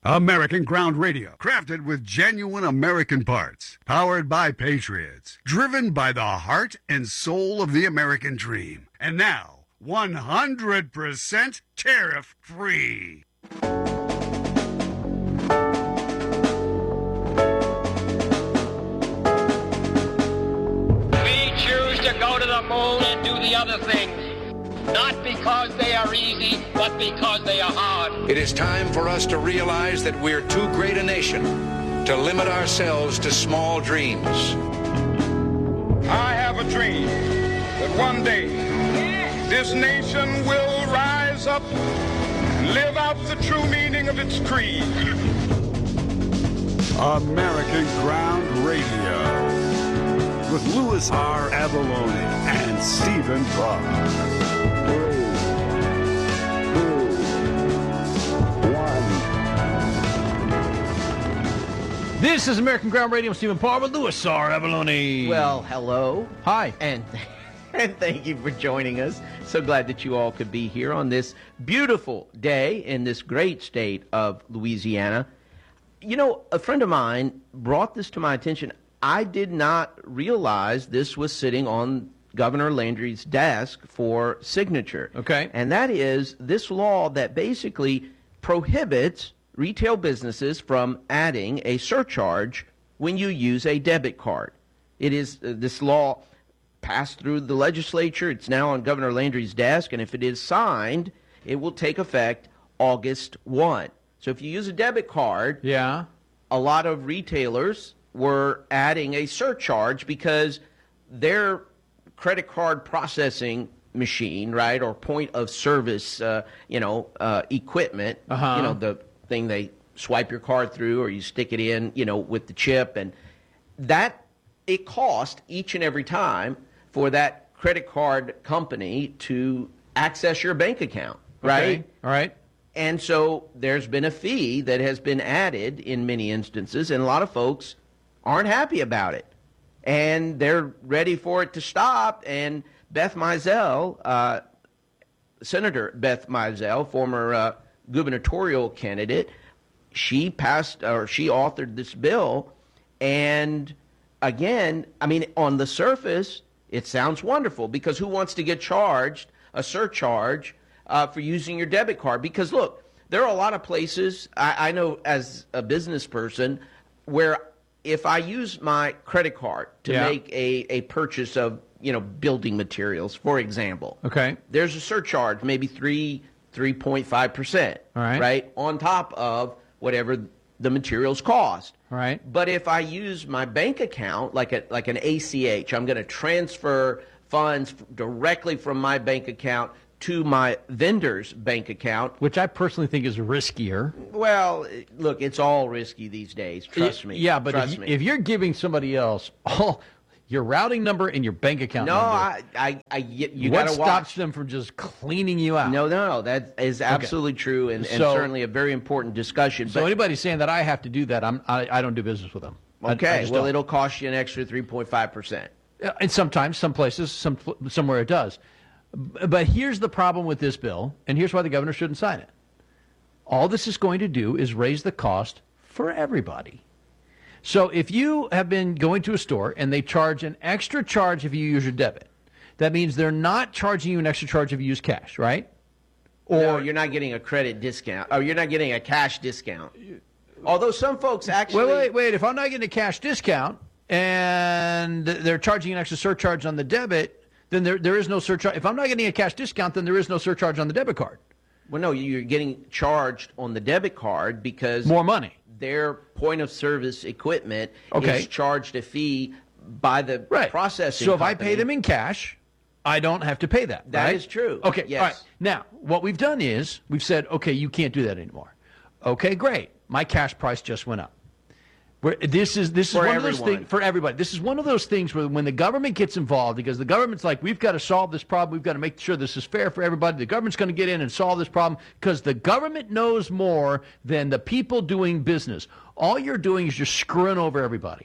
American Ground Radio, crafted with genuine American parts, powered by Patriots, driven by the heart and soul of the American dream. And now, 100% tariff-free. We choose to go to the moon and do the other things. Not because they are easy, but because they are hard. It is time for us to realize that we're too great a nation to limit ourselves to small dreams. I have a dream that one day this nation will rise up, live out the true meaning of its creed. American Ground Radio with Louis R. Avallone and Stephen Parr. This is American Ground Radio. I'm Stephen Parr with Louis R. Avallone. Well, hello. Hi. And thank you for joining us. So glad that you all could be here on this beautiful day in this great state of Louisiana. You know, a friend of mine brought this to my attention. I did not realize this was sitting on Governor Landry's desk for signature. Okay. And that is this law that basically prohibits retail businesses from adding a surcharge when you use a debit card. It is this law passed through the legislature. It's now on Governor Landry's desk, and if it is signed, it will take effect August 1. So if you use a debit card, Yeah. a lot of retailers were adding a surcharge because their credit card processing machine, right, or point of service, equipment, the thing they swipe your card through or you stick it in, with the chip, and that it cost each and every time for that credit card company to access your bank account, right? Okay. All right. And so there's been a fee that has been added in many instances, and a lot of folks aren't happy about it. And they're ready for it to stop. And Beth Mizell, Senator Beth Mizell, former gubernatorial candidate, she authored this bill. And again, I mean, on the surface, it sounds wonderful because who wants to get charged a surcharge for using your debit card? Because look, there are a lot of places, I know as a business person, where if I use my credit card to make a purchase of, building materials, for example, Okay. there's a surcharge, maybe 3.5%, All right. right, on top of whatever the materials cost. All right. But if I use my bank account, like an ACH, I'm going to transfer funds directly from my bank account to my vendor's bank account. Which I personally think is riskier. Well, look, it's all risky these days. Trust me. Yeah, but Trust me. if you're giving somebody else your routing number and your bank account No, number, you what got to stops watch. them from just cleaning you out? No, that is absolutely true, and So- certainly a very important discussion. So but, anybody saying that I have to do that, I don't do business with them. I okay, just well, don't. it'll cost you an extra 3.5%. And sometimes, some places, somewhere it does. But here's the problem with this bill, and here's why the governor shouldn't sign it. All this is going to do is raise the cost for everybody. So if you have been going to a store and they charge an extra charge if you use your debit, that means they're not charging you an extra charge if you use cash, right? Or you're not getting a credit discount, or you're not getting a cash discount. Although some folks actually... Wait. If I'm not getting a cash discount and they're charging an extra surcharge on the debit, then there is no surcharge. If I'm not getting a cash discount, then there is no surcharge on the debit card. Well, no, you're getting charged on the debit card because... More money. Their point of service equipment Okay. is charged a fee by the processing So if I company. pay them in cash, I don't have to pay that. That right? is true. Okay. Yes. All right. Now, what we've done is we've said, okay, you can't do that anymore. Okay, great. My cash price just went up. This is For one of those everyone. things for everybody. This is one of those things where when the government gets involved, because the government's like, we've got to solve this problem. We've got to make sure this is fair for everybody. The government's going to get in and solve this problem because the government knows more than the people doing business. All you're doing is you're screwing over everybody.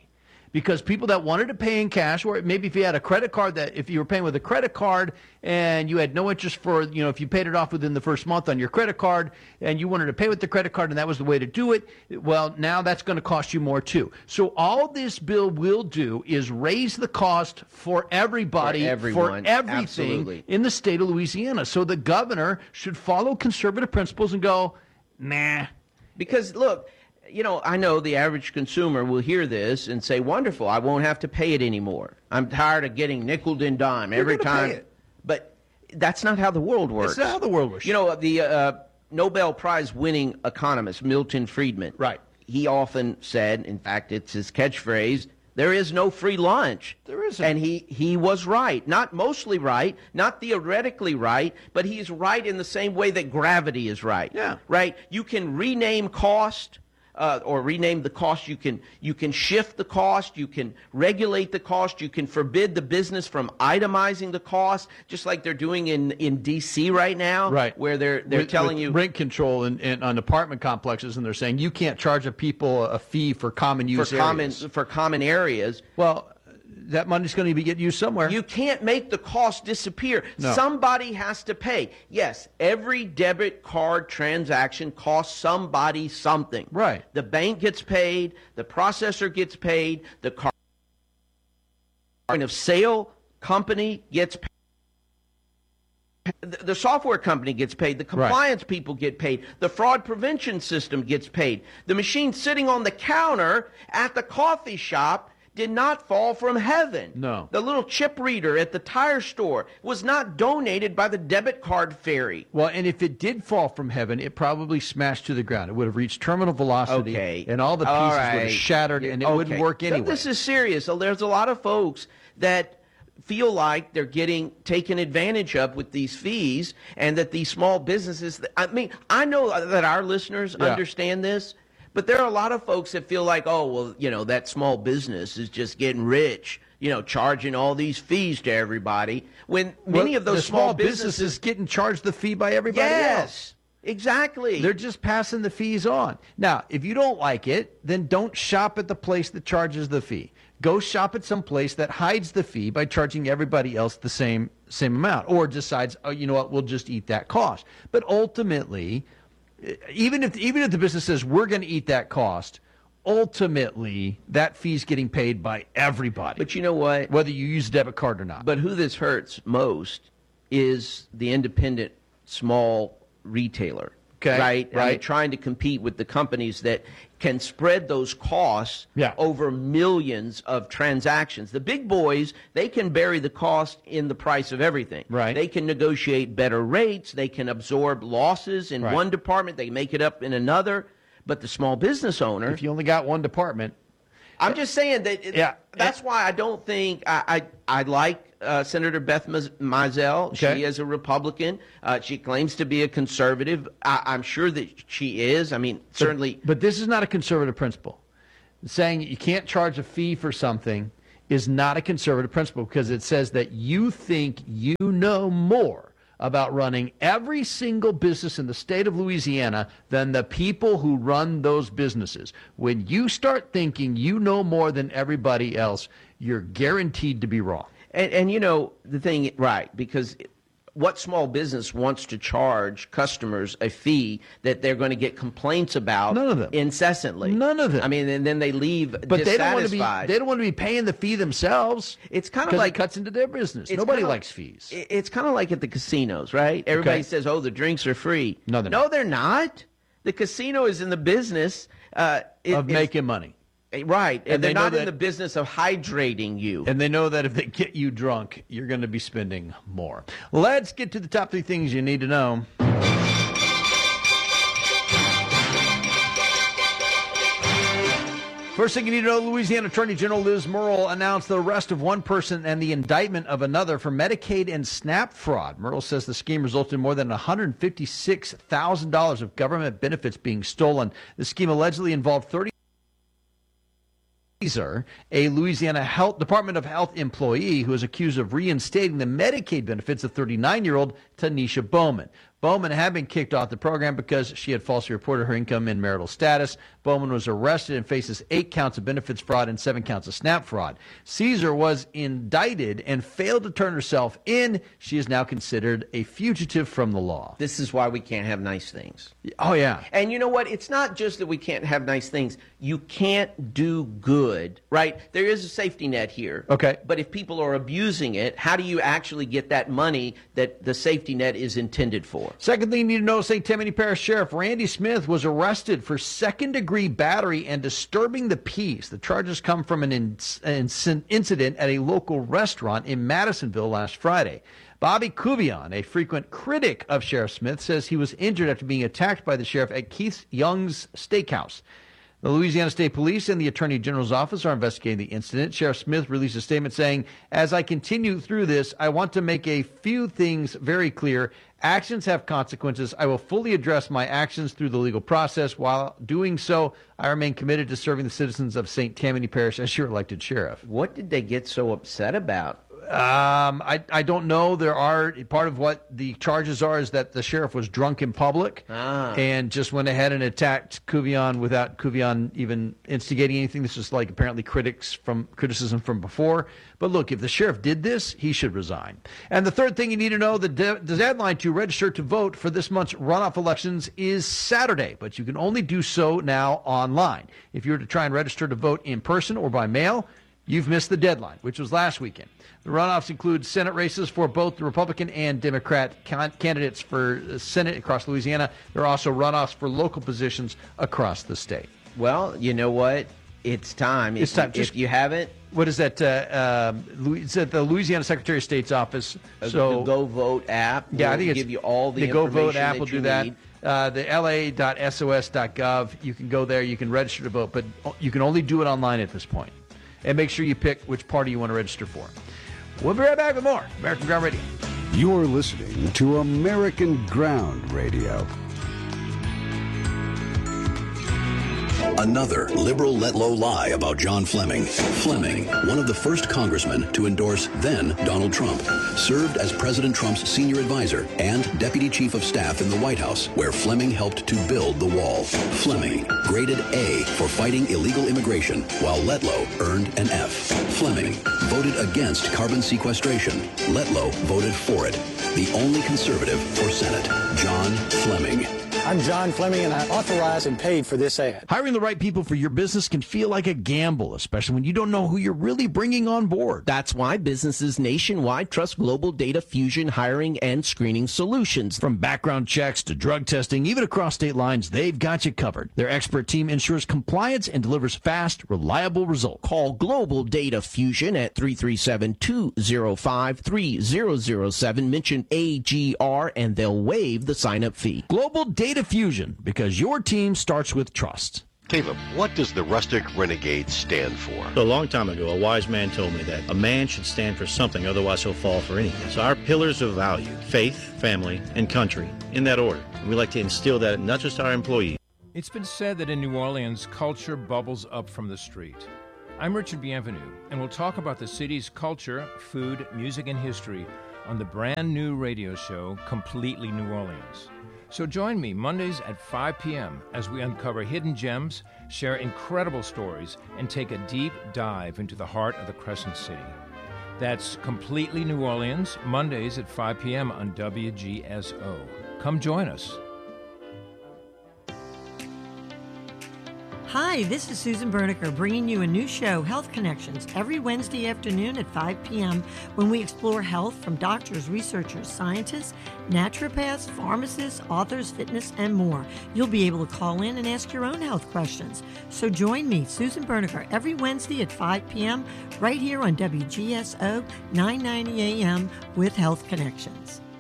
because people that wanted to pay in cash, or maybe if you had a credit card, that if you were paying with a credit card and you had no interest for, if you paid it off within the first month on your credit card and you wanted to pay with the credit card and that was the way to do it, well, now that's going to cost you more too. So all this bill will do is raise the cost for everybody, for everything Absolutely. in the state of Louisiana. So the governor should follow conservative principles and go, nah. Because, look, I know the average consumer will hear this and say, wonderful, I won't have to pay it anymore. I'm tired of getting nickeled and dime every time. Pay it. But that's not how the world works. It's not how the world works. The Nobel Prize winning economist, Milton Friedman. Right. He often said, in fact, it's his catchphrase, there is no free lunch. There isn't. And he was right. Not mostly right, not theoretically right, but he's right in the same way that gravity is right. Yeah. Right? You can rename cost. Or rename the cost. You can shift the cost. You can regulate the cost. You can forbid the business from itemizing the cost, just like they're doing in D.C. right now, right? Where they're telling you rent control on apartment complexes, and they're saying you can't charge people a fee for common use areas. For common areas. Well, that money's going to get used somewhere. You can't make the cost disappear. No. Somebody has to pay. Yes, every debit card transaction costs somebody something. Right. The bank gets paid, the processor gets paid, the card of sale company gets paid. The software company gets paid. The compliance people get paid. The fraud prevention system gets paid. The machine sitting on the counter at the coffee shop did not fall from heaven. No. The little chip reader at the tire store was not donated by the debit card fairy. Well, and if it did fall from heaven, it probably smashed to the ground. It would have reached terminal velocity, and all the pieces would have shattered, and it wouldn't work anyway. So this is serious. So there's a lot of folks that feel like they're getting taken advantage of with these fees, and that these small businesses, I know that our listeners understand this, but there are a lot of folks that feel like, oh, well, that small business is just getting rich, charging all these fees to everybody, when many of those small businesses getting charged the fee by everybody else. Yes, exactly. They're just passing the fees on. Now, if you don't like it, then don't shop at the place that charges the fee. Go shop at some place that hides the fee by charging everybody else the same amount, or decides, oh, you know what, we'll just eat that cost. But ultimately, even if the business says we're going to eat that cost, ultimately that fee's getting paid by everybody. But you know what? Whether you use a debit card or not. But who this hurts most is the independent small retailer. Okay. Right? I mean, trying to compete with the companies that can spread those costs over millions of transactions. The big boys, they can bury the cost in the price of everything. Right. They can negotiate better rates. They can absorb losses in one department. They make it up in another. But the small business owner, if you only got one department. I'm just saying that that's why I don't think I like Senator Beth Mizell. Okay. She is a Republican. She claims to be a conservative. I'm sure that she is. I mean, certainly. But this is not a conservative principle. Saying you can't charge a fee for something is not a conservative principle, because it says that you think you know more about running every single business in the state of Louisiana than the people who run those businesses. When you start thinking you know more than everybody else, you're guaranteed to be wrong. And the thing, right, because what small business wants to charge customers a fee that they're going to get complaints about? None of them. Incessantly. None of them. I mean, and then they leave but dissatisfied. they don't want to be paying the fee themselves. It's kind of like it cuts into their business. Nobody likes fees. It's kind of like at the casinos, right? Everybody says, "Oh, the drinks are free." No, they're not. The casino is in the business of making money. Right. And they're not in the business of hydrating you. And they know that if they get you drunk, you're going to be spending more. Let's get to the top 3 things you need to know. First thing you need to know, Louisiana Attorney General Liz Murrill announced the arrest of one person and the indictment of another for Medicaid and SNAP fraud. Murrill says the scheme resulted in more than $156,000 of government benefits being stolen. The scheme allegedly involved a Louisiana Department of Health employee who is accused of reinstating the Medicaid benefits of 39-year-old Tanisha Bowman. Bowman had been kicked off the program because she had falsely reported her income and marital status. Bowman was arrested and faces 8 counts of benefits fraud and 7 counts of SNAP fraud. Caesar was indicted and failed to turn herself in. She is now considered a fugitive from the law. This is why we can't have nice things. Oh, yeah. And you know what? It's not just that we can't have nice things. You can't do good, right? There is a safety net here. Okay. But if people are abusing it, how do you actually get that money that the safety net is intended for? Second thing you need to know, St. Tammany Parish Sheriff Randy Smith was arrested for second-degree battery and disturbing the peace. The charges come from an incident at a local restaurant in Madisonville last Friday. Bobby Kuvion, a frequent critic of Sheriff Smith, says he was injured after being attacked by the sheriff at Keith Young's Steakhouse. The Louisiana State Police and the Attorney General's office are investigating the incident. Sheriff Smith released a statement saying, "As I continue through this, I want to make a few things very clear. Actions have consequences. I will fully address my actions through the legal process. While doing so, I remain committed to serving the citizens of St. Tammany Parish as your elected sheriff." What did they get so upset about? I don't know. Part of what the charges are is that the sheriff was drunk in public and just went ahead and attacked Kuvion without Kuvion even instigating anything. This is like apparently criticism from before. But look, if the sheriff did this, he should resign. And the third thing you need to know, the deadline to register to vote for this month's runoff elections is Saturday, but you can only do so now online. If you were to try and register to vote in person or by mail, you've missed the deadline, which was last weekend. The runoffs include Senate races for both the Republican and Democrat candidates for Senate across Louisiana. There are also runoffs for local positions across the state. Well, you know what? It's time. It's time. If you haven't. What is that? It's at the Louisiana Secretary of State's office. So the Go Vote app. Yeah, I think it's give you all the Go Vote information app will do that. need. The la.sos.gov. You can go there. You can register to vote, but you can only do it online at this point. And make sure you pick which party you want to register for. We'll be right back with more American Ground Radio. You're listening to American Ground Radio. Another liberal let-low lie about John Fleming. Fleming, one of the first congressmen to endorse then Donald Trump, served as President Trump's senior advisor and deputy chief of staff in the White House, where Fleming helped to build the wall. Fleming, graded A for fighting illegal immigration, while Letlow earned an F. Fleming voted against carbon sequestration. Letlow voted for it. The only conservative for Senate, John Fleming. I'm John Fleming, and I authorized and paid for this ad. Hiring the right people for your business can feel like a gamble, especially when you don't know who you're really bringing on board. That's why businesses nationwide trust Global Data Fusion hiring and screening solutions. From background checks to drug testing, even across state lines, they've got you covered. Their expert team ensures compliance and delivers fast, reliable results. Call Global Data Fusion at 337-205-3007. Mention AGR, and they'll waive the sign-up fee. Global Data Fusion, because your team starts with trust. Caleb, what does the Rustic Renegade stand for? A long time ago, a wise man told me that a man should stand for something, otherwise he'll fall for anything. So our pillars of value, faith, family, and country, in that order. And we like to instill that in not just our employees. It's been said that in New Orleans, culture bubbles up from the street. I'm Richard Bienvenu, and we'll talk about the city's culture, food, music, and history on the brand new radio show, Completely New Orleans. So join me Mondays at 5 p.m. as we uncover hidden gems, share incredible stories, and take a deep dive into the heart of the Crescent City. That's Completely New Orleans, Mondays at 5 p.m. on WGSO. Come join us. Hi, this is Susan Berniker bringing you a new show, Health Connections, every Wednesday afternoon at 5 p.m. when we explore health from doctors, researchers, scientists, naturopaths, pharmacists, authors, fitness, and more. You'll be able to call in and ask your own health questions. So join me, Susan Berniker, every Wednesday at 5 p.m. right here on WGSO 990 AM with Health Connections.